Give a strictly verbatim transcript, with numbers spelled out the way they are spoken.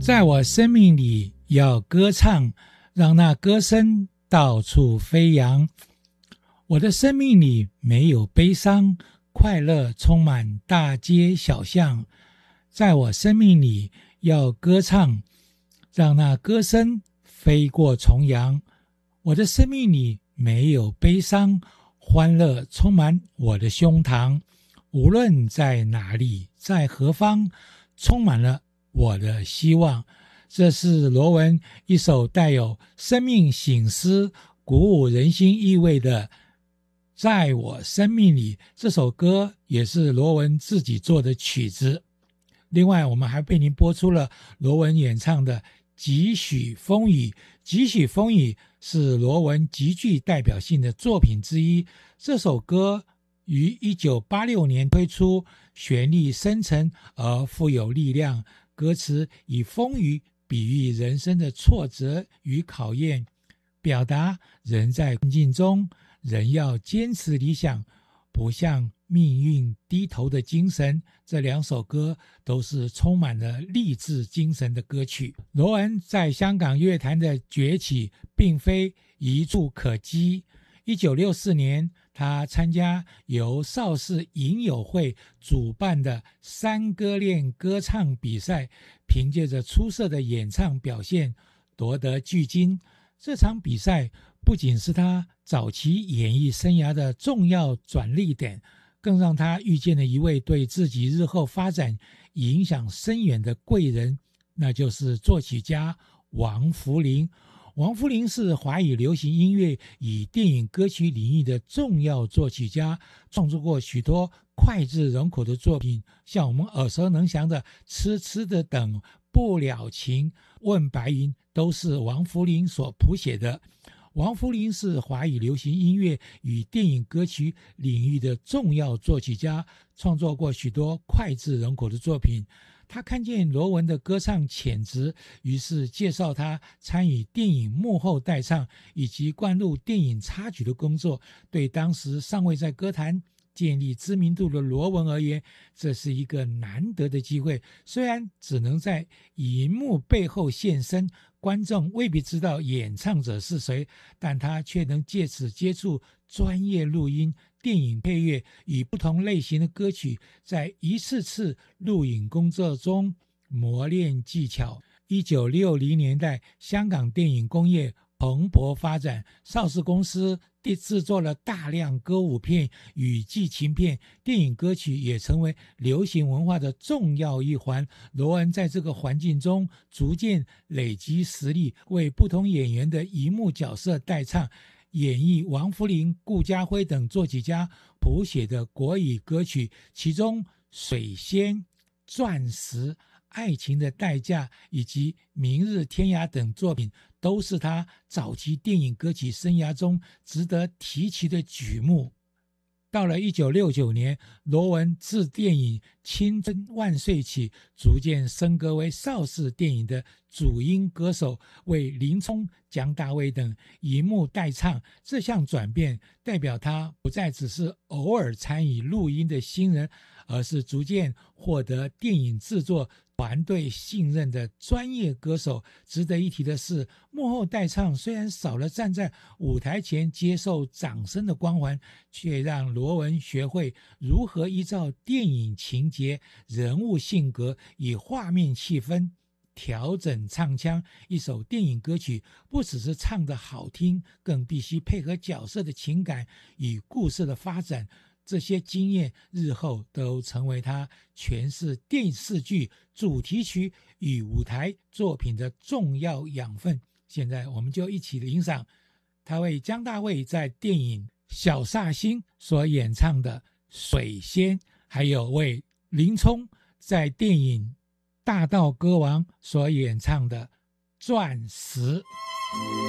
在我生命里要歌唱，让那歌声到处飞扬。我的生命里没有悲伤，快乐充满大街小巷。在我生命里要歌唱，让那歌声飞过重洋。我的生命里没有悲伤，欢乐充满我的胸膛。无论在哪里，在何方，充满了我的希望。这是罗文一首带有生命省思、鼓舞人心意味的《在我生命里》。这首歌也是罗文自己做的曲子。另外，我们还为您播出了罗文演唱的《几许风雨》。《几许风雨》是罗文极具代表性的作品之一。这首歌于一九八六年推出，旋律深沉而富有力量，歌词以风雨比喻人生的挫折与考验，表达人在困境中人要坚持理想，不向命运低头的精神。这两首歌都是充满了励志精神的歌曲。罗文在香港乐坛的崛起并非一触可及。一九六四年，他参加由邵氏影友会主办的三歌恋歌唱比赛，凭借着出色的演唱表现夺得巨金。这场比赛不仅是他早期演艺生涯的重要转捩点，更让他遇见了一位对自己日后发展影响深远的贵人，那就是作曲家王福林。王福林是华语流行音乐与电影歌曲领域的重要作曲家，创作过许多脍炙人口的作品，像我们耳熟能详的《痴痴的等》、《不了情》、《问白云》都是王福林所谱写的。王福林是华语流行音乐与电影歌曲领域的重要作曲家，创作过许多脍炙人口的作品。他看见罗文的歌唱潜质，于是介绍他参与电影幕后代唱以及灌录电影插曲的工作。对当时尚未在歌坛建立知名度的罗文而言，这是一个难得的机会。虽然只能在荧幕背后现身，观众未必知道演唱者是谁，但他却能借此接触专业录音、电影配乐与不同类型的歌曲，在一次次录影工作中磨练技巧。一九六零年代，香港电影工业蓬勃发展，邵氏公司制作了大量歌舞片与剧情片，电影歌曲也成为流行文化的重要一环。罗文在这个环境中逐渐累积实力，为不同演员的荧幕角色代唱，演绎王福林、顾嘉辉等作曲家谱写的国语歌曲，其中《水仙》、《钻石》、《爱情的代价》以及《明日天涯》等作品都是他早期电影歌曲生涯中值得提起的曲目。到了一九六九年，罗文自电影《青春万岁起》逐渐升格为邵氏电影的主音歌手，为林冲、姜大卫等荧幕代唱。这项转变代表他不再只是偶尔参与录音的新人，而是逐渐获得电影制作团队信任的专业歌手。值得一提的是，幕后代唱虽然少了站在舞台前接受掌声的光环，却让罗文学会如何依照电影情节、人物性格与画面气氛调整唱腔。一首电影歌曲不只是唱得好听，更必须配合角色的情感与故事的发展。这些经验日后都成为他诠释电视剧主题曲与舞台作品的重要养分。现在我们就一起欣赏他为姜大卫在电影《小煞星》所演唱的《水仙》，还有为林冲在电影《大道歌王》所演唱的《钻石》。